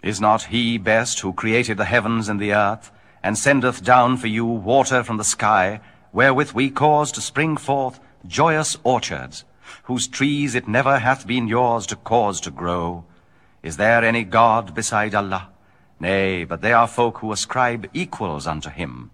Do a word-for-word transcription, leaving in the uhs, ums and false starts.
Is not he best who created the heavens and the earth, and sendeth down for you water from the sky, wherewith we cause to spring forth joyous orchards, whose trees it never hath been yours to cause to grow? Is there any God beside Allah? Nay, but they are folk who ascribe equals unto him.